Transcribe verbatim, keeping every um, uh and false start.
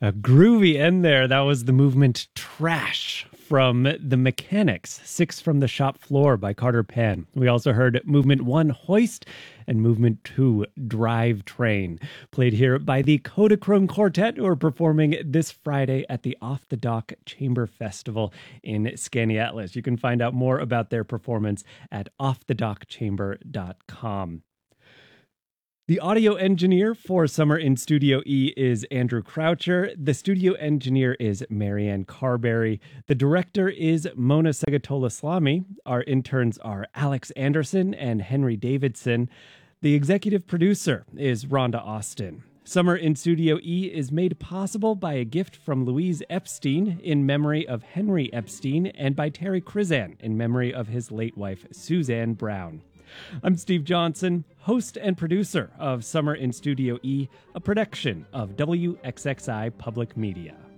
A groovy end there. That was the movement Trash from The Mechanics, Six from the Shop Floor by Carter Pan. We also heard movement one, Hoist, and movement two, Drive Train, played here by the Kodachrome Quartet, who are performing this Friday at the Off the Dock Chamber Festival in Skaneateles. You can find out more about their performance at off the dock chamber dot com. The audio engineer for Summer in Studio E is Andrew Croucher. The studio engineer is Marianne Carberry. The director is Mona Segatola-Slamy. Our interns are Alex Anderson and Henry Davidson. The executive producer is Rhonda Austin. Summer in Studio E is made possible by a gift from Louise Epstein in memory of Henry Epstein and by Terry Krizan in memory of his late wife, Suzanne Brown. I'm Steve Johnson, host and producer of Summer in Studio E, a production of W X X I Public Media.